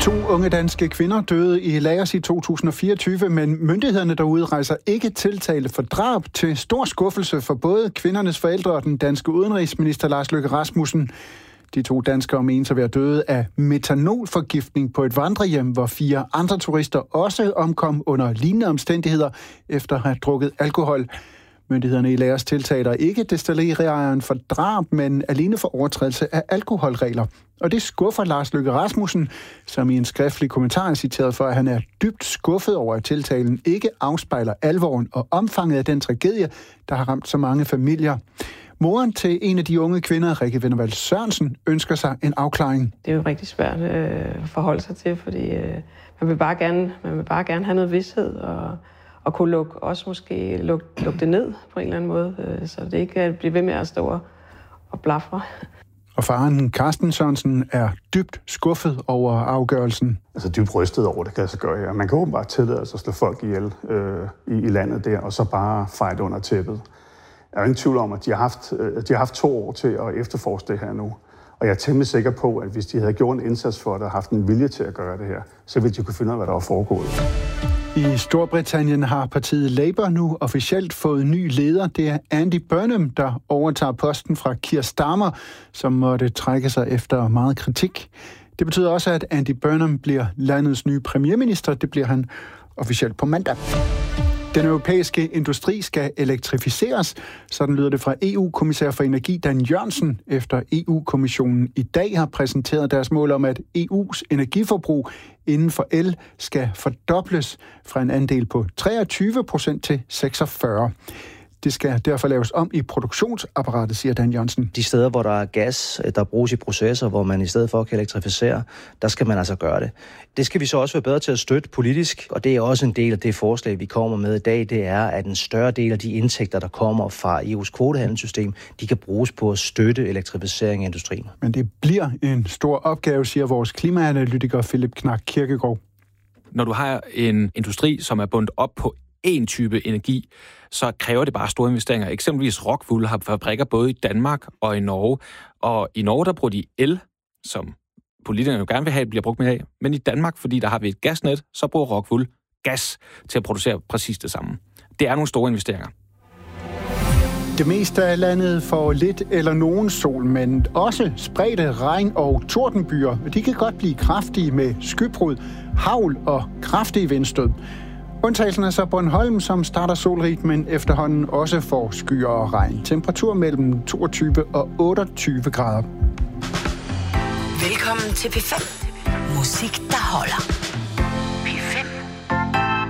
2 unge danske kvinder døde i Laos i 2024, men myndighederne derude rejser ikke tiltale for drab, til stor skuffelse for både kvindernes forældre og den danske udenrigsminister Lars Løkke Rasmussen. De 2 danskere menes at være døde af metanolforgiftning på et vandrehjem, hvor 4 andre turister også omkom under lignende omstændigheder efter at have drukket alkohol. Myndighederne i Laos tiltaler ikke destilleriejeren for drab, men alene for overtrædelse af alkoholregler. Og det skuffer Lars Løkke Rasmussen, som i en skriftlig kommentar er citeret for, at han er dybt skuffet over, at tiltalen ikke afspejler alvoren og omfanget af den tragedie, der har ramt så mange familier. Moren til en af de unge kvinder, Rikke Vennervald Sørensen, ønsker sig en afklaring. Det er jo rigtig svært at forholde sig til, fordi man vil bare gerne have noget vished og kunne lukke det ned på en eller anden måde, så det ikke bliver ved med at stå og blafre. Og faren Carsten Sørensen er dybt skuffet over afgørelsen. Altså dybt rystet over det, kan jeg så gøre her. Man kan åbenbart tillade sig at slå folk ihjel i landet der, og så bare feje det under tæppet. Jeg er ingen tvivl om, at de har haft 2 år til at efterforske det her nu. Og jeg er temmelig sikker på, at hvis de havde gjort en indsats for det og haft en vilje til at gøre det her, så ville de kunne finde ud af, hvad der var foregået. I Storbritannien har partiet Labour nu officielt fået ny leder. Det er Andy Burnham, der overtager posten fra Keir Starmer, som måtte trække sig efter meget kritik. Det betyder også, at Andy Burnham bliver landets nye premierminister. Det bliver han officielt på mandag. Den europæiske industri skal elektrificeres. Sådan lyder det fra EU-kommissær for energi Dan Jørgensen, efter EU-kommissionen i dag har præsenteret deres mål om, at EU's energiforbrug inden for el skal fordobles fra en andel på 23% til 46%. Det skal derfor laves om i produktionsapparatet, siger Dan Jørgensen. De steder, hvor der er gas, der bruges i processer, hvor man i stedet for kan elektrificere, der skal man altså gøre det. Det skal vi så også være bedre til at støtte politisk, og det er også en del af det forslag, vi kommer med i dag. Det er, at en større del af de indtægter, der kommer fra EU's kvotehandelssystem, de kan bruges på at støtte elektrificering af industrien. Men det bliver en stor opgave, siger vores klimaanalytiker Philip Knak Kirkegaard. Når du har en industri, som er bundet op på en type energi, så kræver det bare store investeringer. Eksempelvis Rockwool har fabrikker både i Danmark og i Norge. Og i Norge, der bruger de el, som politikerne jo gerne vil have, bliver brugt mere af. Men i Danmark, fordi der har vi et gasnet, så bruger Rockwool gas til at producere præcis det samme. Det er nogle store investeringer. Det meste af landet får lidt eller nogen sol, men også spredte regn- og tordenbyer. De kan godt blive kraftige med skybrud, hagl og kraftige vindstød. Undtagelsen er så Bornholm, som starter solrigt, men efterhånden også får skyer og regn. Temperatur mellem 22 og 28 grader. Velkommen til P5. Musik, der holder.